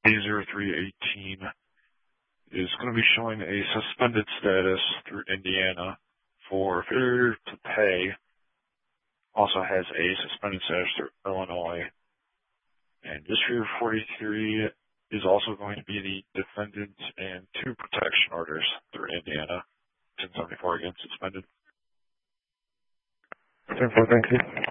A0318 is going to be showing a suspended status through Indiana for failure to pay. Also has a suspended status through Illinois. And District 43 is also going to be the defendant and 2 protection orders through Indiana. 1074 again suspended. 10-4, thank you.